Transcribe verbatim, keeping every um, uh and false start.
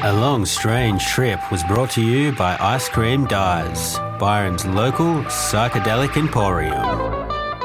A Long Strange Trip was brought to you by Ice Cream Dyes, Byron's local psychedelic emporium.